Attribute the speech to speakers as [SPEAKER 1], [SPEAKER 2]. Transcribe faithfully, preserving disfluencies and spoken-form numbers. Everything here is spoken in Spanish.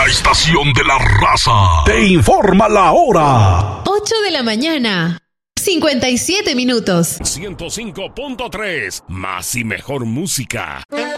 [SPEAKER 1] La estación de la raza te informa la hora.
[SPEAKER 2] ocho de la mañana, cincuenta y siete minutos.
[SPEAKER 3] ciento cinco punto tres, más y mejor música.